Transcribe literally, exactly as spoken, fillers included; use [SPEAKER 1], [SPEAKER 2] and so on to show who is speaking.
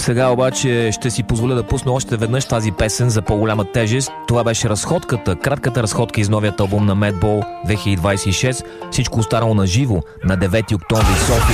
[SPEAKER 1] Сега обаче ще си позволя да пусна още веднъж тази песен за по-голяма тежест. Това беше разходката, кратката разходка из новият албум на Madball две хиляди двадесет и шест. Всичко останало на живо на девети октомври в София.